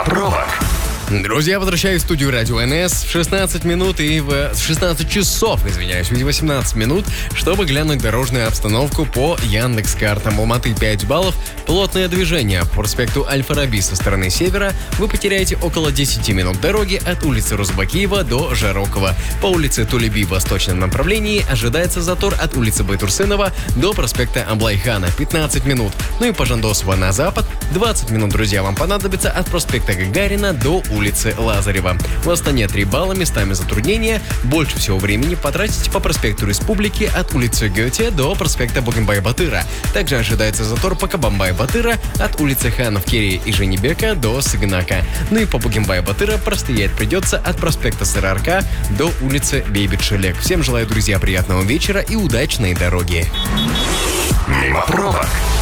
пробок. Друзья, возвращаюсь в студию Радио НС в 16 минут и в 16 часов, извиняюсь, в 18 минут, чтобы глянуть дорожную обстановку по Яндекс.Картам. Алматы 5 баллов, плотное движение по проспекту Аль-Фараби со стороны севера. Вы потеряете около 10 минут дороги от улицы Рузбакиева до Жарокова. По улице Тулеби в восточном направлении ожидается затор от улицы Байтурсынова до проспекта Аблайхана 15 минут. Ну и по Жандосова на запад 20 минут, друзья, вам понадобится от проспекта Гагарина до улицы Лазарева. В Астане 3 балла, местами затруднения. Больше всего времени потратите по проспекту Республики от улицы Гёте до проспекта Бугенбая-Батыра. Также ожидается затор по Кабанбая-Батыра от улицы Ханов-Керея и Женебека до Сыгнака. Ну и по Бугенбая-Батыра простоять придется от проспекта Сарыарка до улицы Бейбит-Шелек. Всем желаю, друзья, приятного вечера и удачной дороги. Мимо пробок.